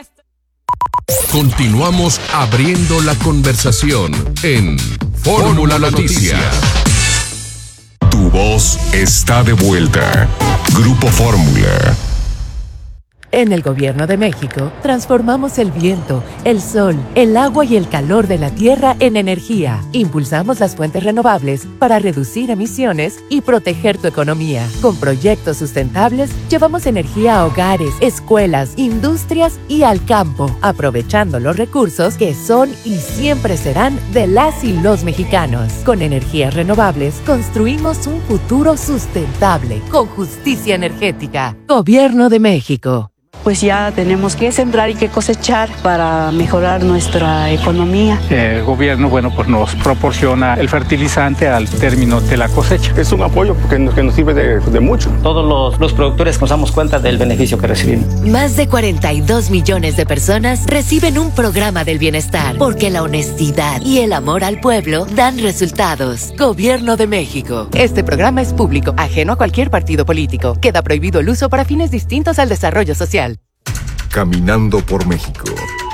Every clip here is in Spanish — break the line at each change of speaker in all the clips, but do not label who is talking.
Continuamos abriendo la conversación en Fórmula Noticias. Tu voz está de vuelta. Grupo Fórmula.
En el Gobierno de México, transformamos el viento, el sol, el agua y el calor de la tierra en energía. Impulsamos las fuentes renovables para reducir emisiones y proteger tu economía. Con proyectos sustentables, llevamos energía a hogares, escuelas, industrias y al campo, aprovechando los recursos que son y siempre serán de las y los mexicanos. Con energías renovables, construimos un futuro sustentable, con justicia energética. Gobierno de México.
Pues ya tenemos que sembrar y que cosechar para mejorar nuestra economía.
El gobierno, pues nos proporciona el fertilizante al término de la cosecha.
Es un apoyo que nos sirve de mucho.
Todos los productores nos damos cuenta del beneficio que recibimos.
Más de 42 millones de personas reciben un programa del bienestar, porque la honestidad y el amor al pueblo dan resultados. Gobierno de México. Este programa es público, ajeno a cualquier partido político. Queda prohibido el uso para fines distintos al desarrollo social.
Caminando por México.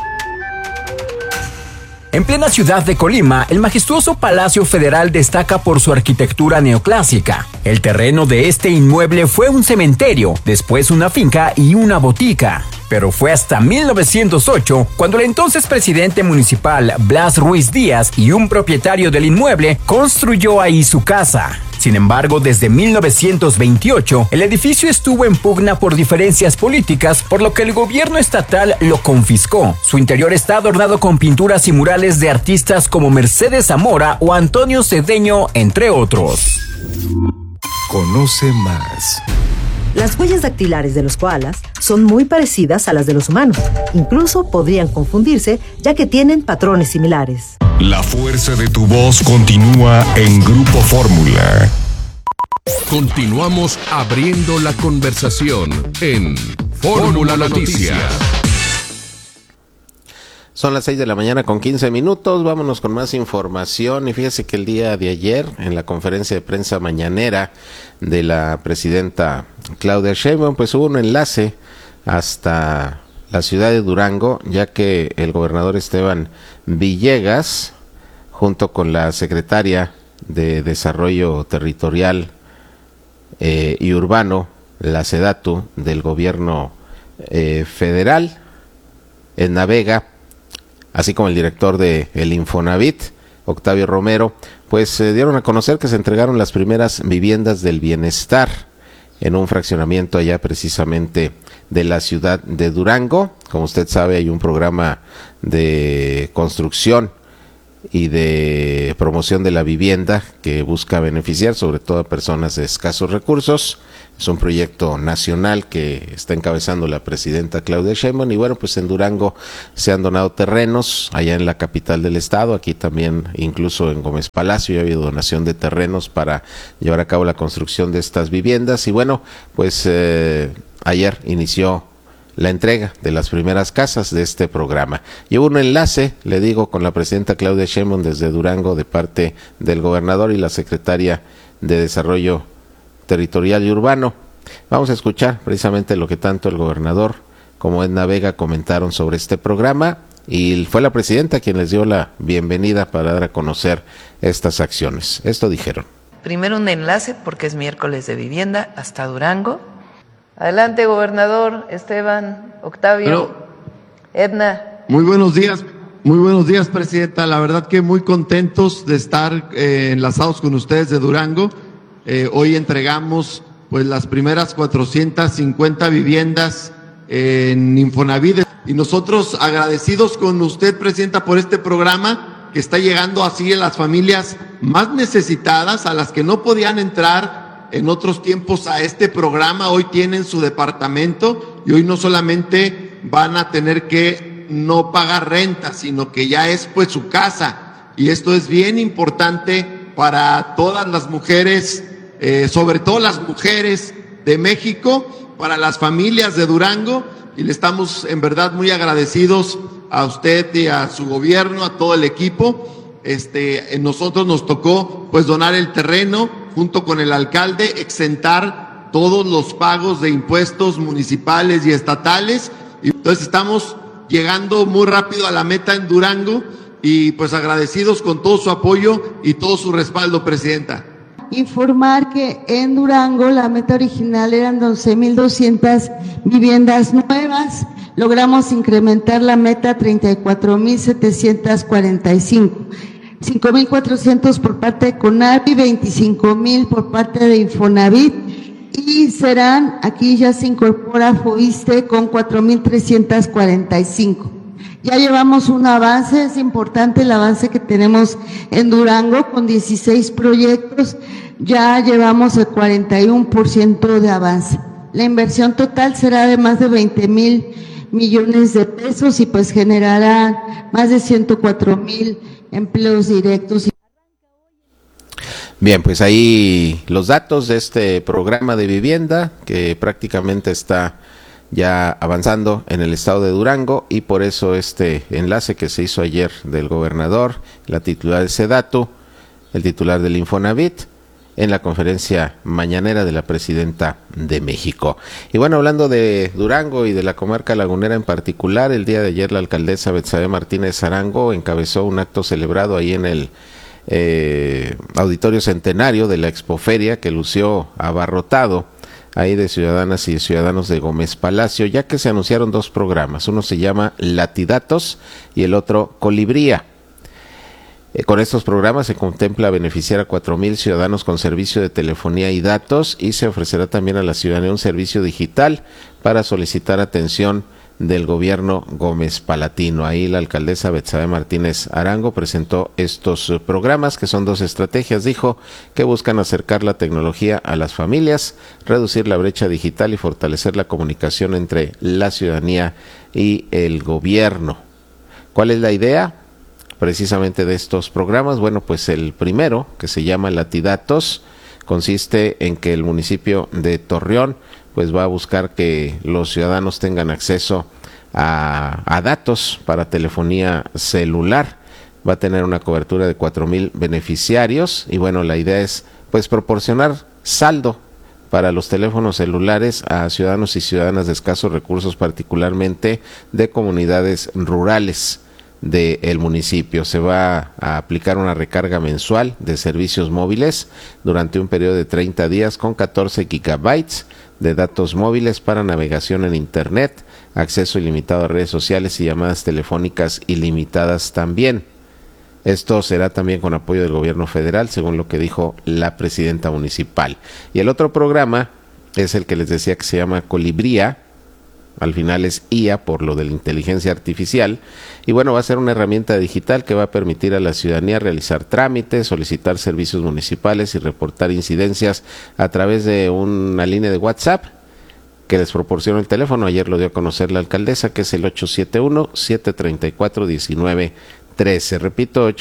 En plena ciudad de Colima, el majestuoso Palacio Federal destaca por su arquitectura neoclásica. El terreno de este inmueble fue un cementerio, después una finca y una botica. Pero fue hasta 1908 cuando el entonces presidente municipal Blas Ruiz Díaz y un propietario del inmueble construyó ahí su casa. Sin embargo, desde 1928, el edificio estuvo en pugna por diferencias políticas, por lo que el gobierno estatal lo confiscó. Su interior está adornado con pinturas y murales de artistas como Mercedes Zamora o Antonio Cedeño, entre otros.
Conoce más.
Las huellas dactilares de los koalas son muy parecidas a las de los humanos. Incluso podrían confundirse, ya que tienen patrones similares.
La fuerza de tu voz continúa en Grupo Fórmula. Continuamos abriendo la conversación en Fórmula Noticias.
Son las 6 de la mañana con 15 minutos. Vámonos con más información. Y fíjese que el día de ayer, en la conferencia de prensa mañanera de la presidenta Claudia Sheinbaum, pues hubo un enlace hasta la ciudad de Durango, ya que el gobernador Esteban Villegas, junto con la secretaria de Desarrollo Territorial y Urbano, la SEDATU, del gobierno federal, Edna Vega, así como el director de el Infonavit, Octavio Romero, pues dieron a conocer que se entregaron las primeras viviendas del bienestar en un fraccionamiento allá precisamente de la ciudad de Durango. Como usted sabe, hay un programa de construcción y de promoción de la vivienda que busca beneficiar sobre todo a personas de escasos recursos. Es un proyecto nacional que está encabezando la presidenta Claudia Sheinbaum, y bueno, pues en Durango se han donado terrenos, allá en la capital del estado, aquí también, incluso en Gómez Palacio, ya ha habido donación de terrenos para llevar a cabo la construcción de estas viviendas. Y bueno, pues ayer inició la entrega de las primeras casas de este programa. Y hubo un enlace, le digo, con la presidenta Claudia Sheinbaum desde Durango, de parte del gobernador y la secretaria de Desarrollo Territorial y Urbano. Vamos a escuchar precisamente lo que tanto el gobernador como Edna Vega comentaron sobre este programa, y fue la presidenta quien les dio la bienvenida para dar a conocer estas acciones. Esto dijeron.
Primero un enlace, porque es miércoles de vivienda, hasta Durango. Adelante, gobernador, Esteban, Octavio, Edna.
Muy buenos días, presidenta. La verdad que muy contentos de estar enlazados con ustedes de Durango. Hoy entregamos pues las primeras 450 viviendas en Infonavit, y nosotros agradecidos con usted, presidenta, por este programa que está llegando así a las familias más necesitadas, a las que no podían entrar en otros tiempos a este programa. Hoy tienen su departamento y hoy no solamente van a tener que no pagar renta, sino que ya es pues su casa, y esto es bien importante para todas las mujeres, sobre todo las mujeres de México, para las familias de Durango, y le estamos en verdad muy agradecidos a usted y a su gobierno, a todo el equipo. Nosotros nos tocó pues donar el terreno junto con el alcalde, exentar todos los pagos de impuestos municipales y estatales, y entonces estamos llegando muy rápido a la meta en Durango y pues agradecidos con todo su apoyo y todo su respaldo, Presidenta.
Informar que en Durango la meta original eran 12,200 viviendas nuevas. Logramos incrementar la meta a 34,745. 5,400 por parte de CONAVI, 25,000 por parte de Infonavit y serán, aquí ya se incorpora FOISTE con 4,345. Ya llevamos un avance, es importante el avance que tenemos en Durango con 16 proyectos, ya llevamos el 41% de avance. La inversión total será de más de 20,000 millones de pesos y pues generará más de 104,000 empleos directos.
Bien, pues ahí los datos de este programa de vivienda que prácticamente está ya avanzando en el estado de Durango y por eso este enlace que se hizo ayer del gobernador, la titular de SEDATU, el titular del Infonavit, en la conferencia mañanera de la presidenta de México. Y bueno, hablando de Durango y de la comarca lagunera en particular, el día de ayer la alcaldesa Betsabe Martínez Arango encabezó un acto celebrado ahí en el Auditorio Centenario de la Expoferia, que lució abarrotado ahí de ciudadanas y ciudadanos de Gómez Palacio, ya que se anunciaron dos programas. Uno se llama Latidatos y el otro Colibría. Con estos programas se contempla beneficiar a 4,000 ciudadanos con servicio de telefonía y datos y se ofrecerá también a la ciudadanía un servicio digital para solicitar atención del gobierno Gómez Palatino. Ahí la alcaldesa Betsabe Martínez Arango presentó estos programas, que son dos estrategias, dijo, que buscan acercar la tecnología a las familias, reducir la brecha digital y fortalecer la comunicación entre la ciudadanía y el gobierno. ¿Cuál es la idea precisamente de estos programas? Bueno, pues el primero, que se llama Latidatos, consiste en que el municipio de Torreón pues va a buscar que los ciudadanos tengan acceso a datos para telefonía celular. Va a tener una cobertura de 4,000 beneficiarios y bueno, la idea es pues proporcionar saldo para los teléfonos celulares a ciudadanos y ciudadanas de escasos recursos, particularmente de comunidades rurales del municipio. Se va a aplicar una recarga mensual de servicios móviles durante un periodo de 30 días con 14 gigabytes de datos móviles para navegación en internet, acceso ilimitado a redes sociales y llamadas telefónicas ilimitadas también. Esto será también con apoyo del gobierno federal, según lo que dijo la presidenta municipal. Y el otro programa es el que les decía, que se llama Colibría. Al final es IA por lo de la inteligencia artificial, y bueno, va a ser una herramienta digital que va a permitir a la ciudadanía realizar trámites, solicitar servicios municipales y reportar incidencias a través de una línea de WhatsApp que les proporciona el teléfono. Ayer lo dio a conocer la alcaldesa, que es el 871-734-1913. Repito,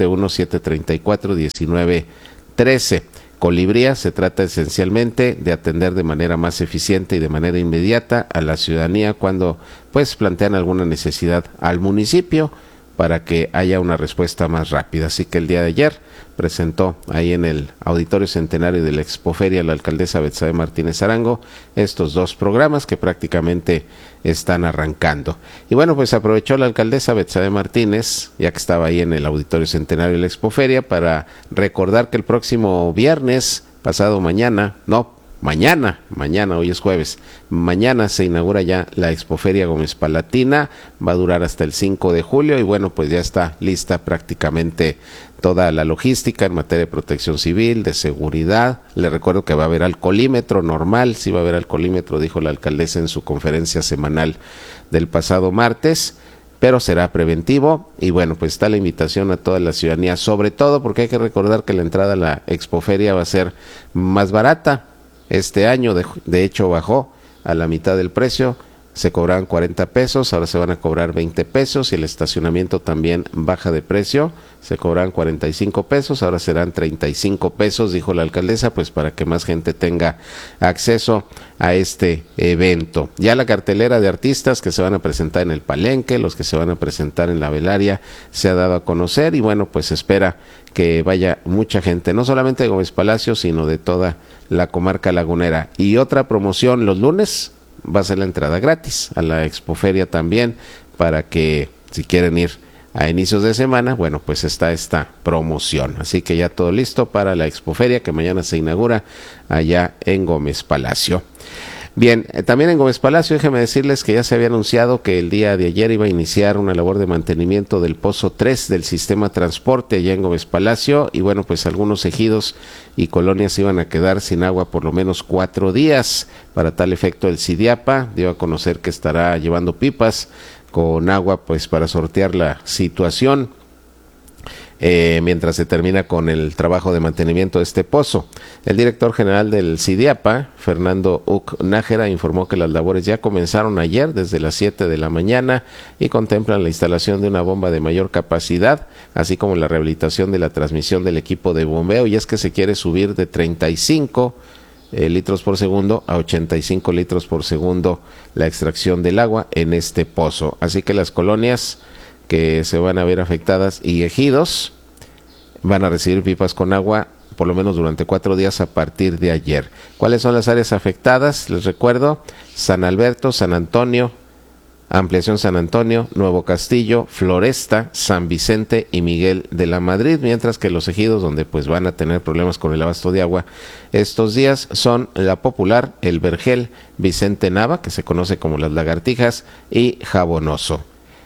871-734-1913. Colibría se trata esencialmente de atender de manera más eficiente y de manera inmediata a la ciudadanía cuando pues plantean alguna necesidad al municipio para que haya una respuesta más rápida. Así que el día de ayer presentó ahí en el Auditorio Centenario de la Expoferia la alcaldesa Betsabe Martínez Arango estos dos programas que prácticamente están arrancando. Y bueno, pues aprovechó la alcaldesa Betsabe Martínez, ya que estaba ahí en el Auditorio Centenario de la Expoferia, para recordar que el próximo viernes, mañana, hoy es jueves, mañana se inaugura ya la Expoferia Gómez Palatina, va a durar hasta el 5 de julio y bueno, pues ya está lista prácticamente toda la logística en materia de protección civil, de seguridad. Le recuerdo que va a haber alcoholímetro normal, sí va a haber alcoholímetro, dijo la alcaldesa en su conferencia semanal del pasado martes, pero será preventivo y bueno, pues está la invitación a toda la ciudadanía, sobre todo porque hay que recordar que la entrada a la Expoferia va a ser más barata. Este año, de hecho, bajó a la mitad del precio, se cobraban 40 pesos, ahora se van a cobrar 20 pesos y el estacionamiento también baja de precio, se cobraban 45 pesos, ahora serán 35 pesos, dijo la alcaldesa, pues para que más gente tenga acceso a este evento. Ya la cartelera de artistas que se van a presentar en el Palenque, los que se van a presentar en la Velaria, se ha dado a conocer y bueno, pues se espera que vaya mucha gente, no solamente de Gómez Palacio, sino de toda la comarca lagunera. Y otra promoción los lunes va a ser la entrada gratis a la Expoferia también, para que si quieren ir a inicios de semana, bueno, pues está esta promoción. Así que ya todo listo para la Expoferia que mañana se inaugura allá en Gómez Palacio. Bien, también en Gómez Palacio, déjenme decirles que ya se había anunciado que el día de ayer iba a iniciar una labor de mantenimiento del pozo 3 del sistema transporte allá en Gómez Palacio, y bueno, pues algunos ejidos y colonias iban a quedar sin agua por lo menos 4 días. Para tal efecto, el CIDIAPA dio a conocer que estará llevando pipas con agua pues para sortear la situación mientras se termina con el trabajo de mantenimiento de este pozo. El director general del CIDIAPA, Fernando Uc Nájera, informó que las labores ya comenzaron ayer desde las 7 de la mañana y contemplan la instalación de una bomba de mayor capacidad, así como la rehabilitación de la transmisión del equipo de bombeo, y es que se quiere subir de 35 litros por segundo a 85 litros por segundo la extracción del agua en este pozo. Así que las colonias que se van a ver afectadas y ejidos van a recibir pipas con agua por lo menos durante 4 días a partir de ayer. ¿Cuáles son las áreas afectadas? Les recuerdo: San Alberto, San Antonio, Ampliación San Antonio, Nuevo Castillo, Floresta, San Vicente y Miguel de la Madrid, mientras que los ejidos donde pues van a tener problemas con el abasto de agua estos días son La Popular, El Vergel, Vicente Nava, que se conoce como Las Lagartijas, y Jabonoso.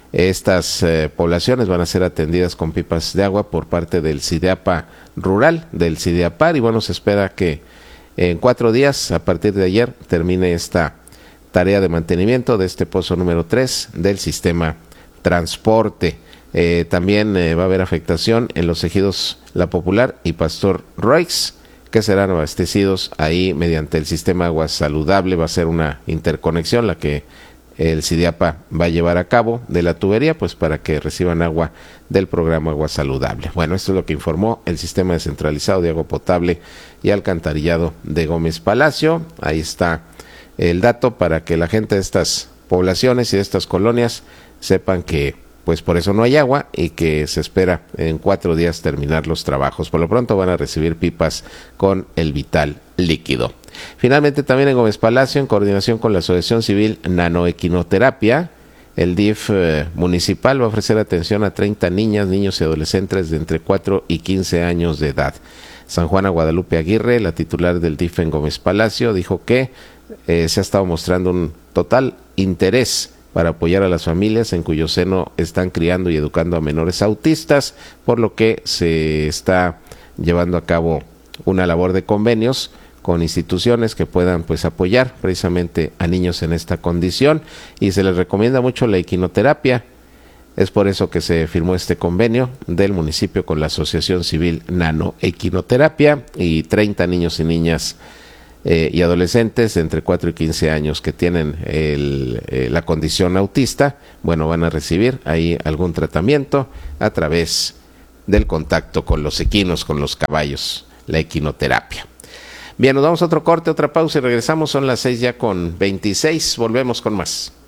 Estas poblaciones van a ser atendidas con pipas de agua por parte del CIDIAPA rural, del CIDIAPAR, y bueno, se espera que en 4 días, a partir de ayer, termine esta tarea de mantenimiento de este pozo número 3 del sistema transporte. También va a haber afectación en los ejidos La Popular y Pastor Roix, que serán abastecidos ahí mediante el sistema Agua Saludable. Va a ser una interconexión la que el CIDIAPA va a llevar a cabo de la tubería, pues para que reciban agua del programa Agua Saludable. Bueno, esto es lo que informó el Sistema Descentralizado de Agua Potable y Alcantarillado de Gómez Palacio. Ahí está el dato para que la gente de estas poblaciones y de estas colonias sepan que pues por eso no hay agua y que se espera en 4 días terminar los trabajos. Por lo pronto van a recibir pipas con el vital líquido. Finalmente, también en Gómez Palacio, en coordinación con la Asociación Civil Nanoequinoterapia, el DIF municipal va a ofrecer atención a 30 niñas, niños y adolescentes de entre 4 y 15 años de edad. San Juana Guadalupe Aguirre, la titular del DIF en Gómez Palacio, dijo que se ha estado mostrando un total interés para apoyar a las familias en cuyo seno están criando y educando a menores autistas, por lo que se está llevando a cabo una labor de convenios con instituciones que puedan pues apoyar precisamente a niños en esta condición, y se les recomienda mucho la equinoterapia. Es por eso que se firmó este convenio del municipio con la Asociación Civil Nanoequinoterapia, y 30 niños y niñas y adolescentes de entre 4 y 15 años que tienen la condición autista, bueno, van a recibir ahí algún tratamiento a través del contacto con los equinos, con los caballos, la equinoterapia. Bien, nos vamos a otro corte, otra pausa y regresamos. Son las 6:26. Volvemos con más.